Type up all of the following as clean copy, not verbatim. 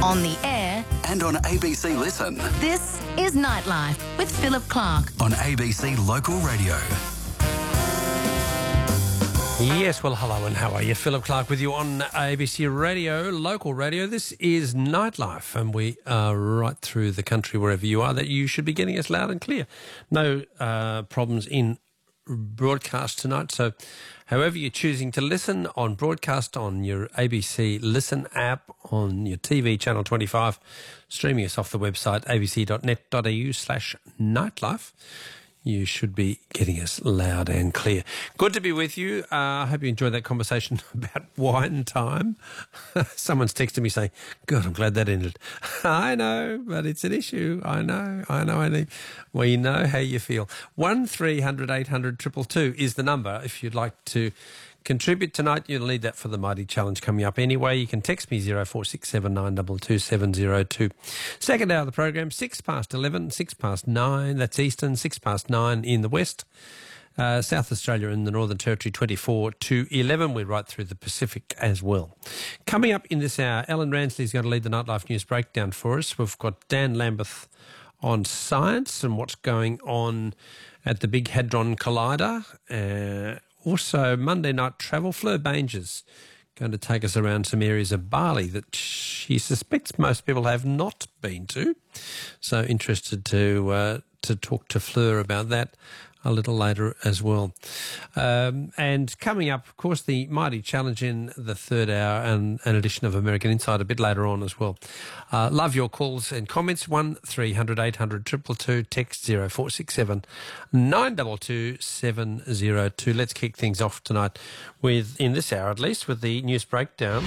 on the air, and on ABC Listen. this is Nightlife with Philip Clark. On ABC Local Radio. Yes, well, hello and how are you? Philip Clark with you on ABC Radio, local radio. This is Nightlife, and we are right through the country, wherever you are, that you should be getting us loud and clear. No problems in broadcast tonight, so however you're choosing to listen on broadcast, on your ABC Listen app, on your TV channel 25, streaming us off the website abc.net.au/nightlife, you should be getting us loud and clear. Good to be with you. I hope you enjoyed that conversation about wine time. Someone's texted me saying, God, I'm glad that ended. I know, but it's an issue. I know. We know how you feel. 1300 800 222 is the number if you'd like to contribute tonight. You'll need that for the Mighty Challenge coming up anyway. You can text me 0467 922 702. Second hour of the program, 11, 9, that's Eastern, 9 in the West. South Australia and the Northern Territory, 24 to 11. We're right through the Pacific as well. Coming up in this hour, Ellen Ransley is going to lead the Nightlife News Breakdown for us. We've got Dan Lambeth on science and what's going on at the Big Hadron Collider. Also, Monday night travel, Fleur Banger's going to take us around some areas of Bali that she suspects most people have not been to. So interested to talk to Fleur about that a little later as well. And coming up, of course, the Mighty Challenge in the third hour and an edition of American Insight a bit later on as well. Love your calls and comments. 1300 800 222, text 0467 922 702. Let's kick things off tonight with, in this hour at least, with the news breakdown.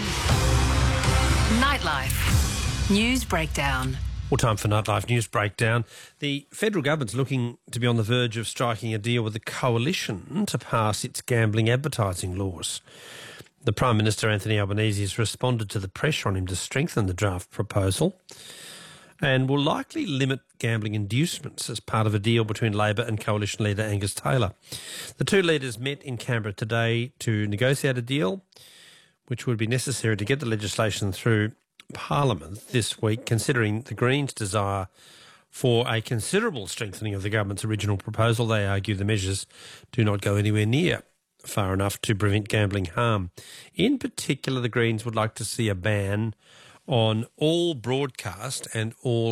Nightlife News Breakdown. Well, time for Nightlife News Breakdown. The federal government's looking to be on the verge of striking a deal with the coalition to pass its gambling advertising laws. The Prime Minister, Anthony Albanese, has responded to the pressure on him to strengthen the draft proposal and will likely limit gambling inducements as part of a deal between Labor and coalition leader Angus Taylor. The two leaders met in Canberra today to negotiate a deal which would be necessary to get the legislation through Parliament this week, considering the Greens' desire for a considerable strengthening of the government's original proposal. They argue the measures do not go anywhere near far enough to prevent gambling harm. In particular, the Greens would like to see a ban on all broadcast and all